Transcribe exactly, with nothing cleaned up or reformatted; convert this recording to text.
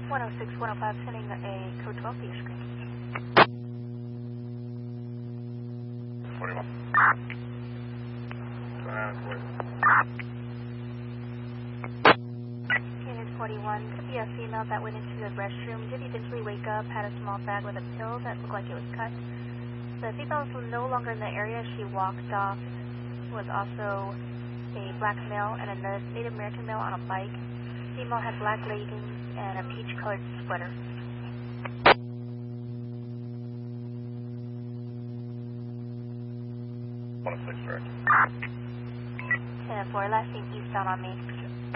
one oh six, one oh five, sending a code twelve to your screen. forty-one. Unit forty-one, could be a female that went into the restroom, did eventually wake up, had a small bag with a pill that looked like it was cut. The female was no longer in the area, she walked off, was also a black male and a Native American male on a bike. Female had black leggings and a peach-colored sweater. one oh six, correct. ten four, last seen eastbound on Main Street.